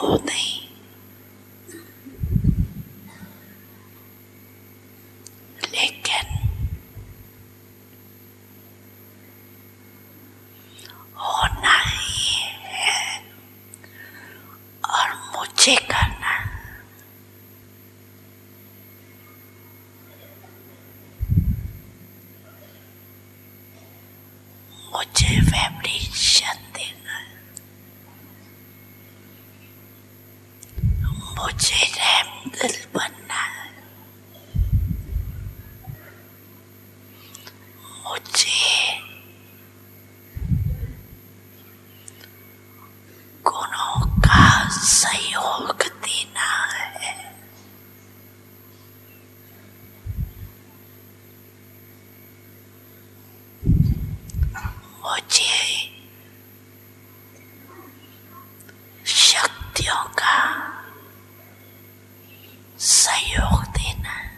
हो नहीं, लेकिन होना ही है और मुझे करना। मुझे वाइब्रेशन देना है, मुझे रहमदिल बनना है, मुझे गुणों का सहयोग देना है। मुझे शक्तियों का सहयोग देना है।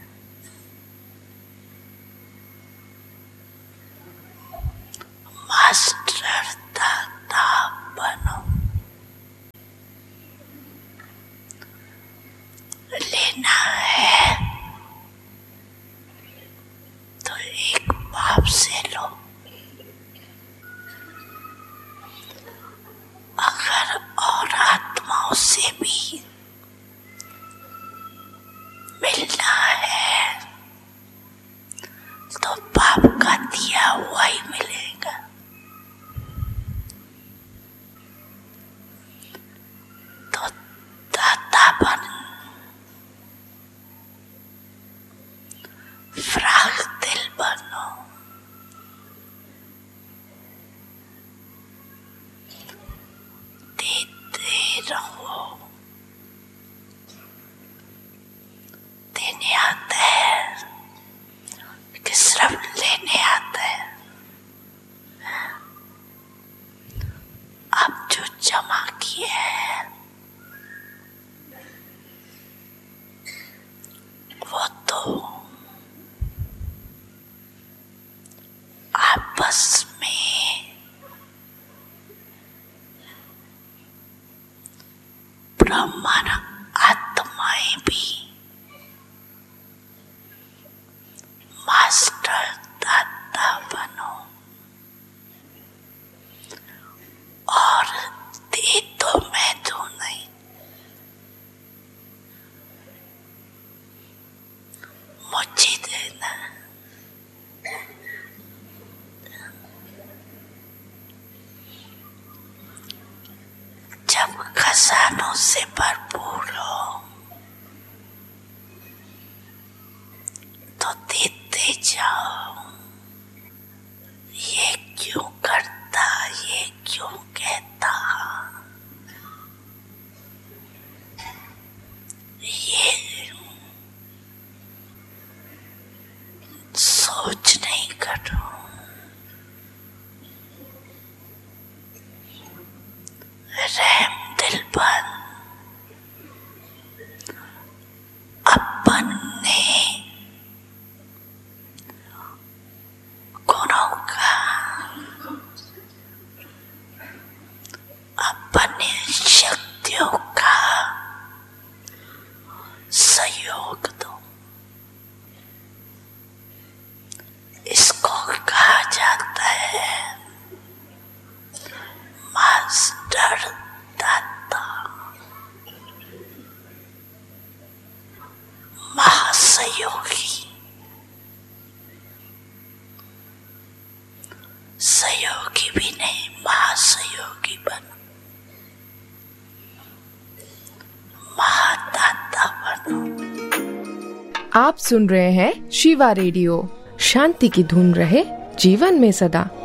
मास्टर दाता बनो, लेना है तो एक भाव से लो। अगर और आत्माओं से भी मिलना है तो बाप का दिया हुआ ही मिलेगा। तो दाता बन, फ्रागदिल बनो, देते रहो। देने आता है कि सिर्फ लेने आता है। अब जो जमा किए हैं वो तो आपस में ब्रह्मांड आत्माएं भी मास्टर दाता बनो और दे तो मैं दूं नहीं, मुझे देना। जब खजानों से भरपूर हो तो देते जाओ। ये क्यों करता, ये क्यों कहता, ये सोच नहीं करो। रहमदिल बन, अपन ने गुणों का, अपने शक्तियों का सहयोग दो। इसको कहा जाता है मास्टर दाता, महासहयोगी। सहयोगी भी नहीं, महासहयोगी बनो, महादाता बनो। आप सुन रहे हैं शिवा रेडियो। शांति की धुन रहे जीवन में सदा।